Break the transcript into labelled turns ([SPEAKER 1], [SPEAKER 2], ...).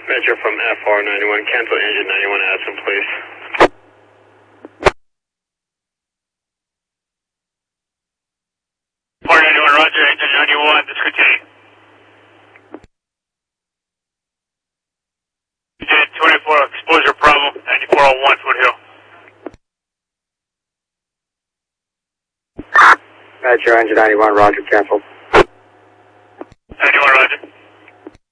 [SPEAKER 1] Metro from FR91, cancel engine 91 Aspen, please. FR91, roger, engine 91, discontinue. Engine 24, exposure problem, 9401 Foothill.
[SPEAKER 2] Metro engine 91, roger, cancel.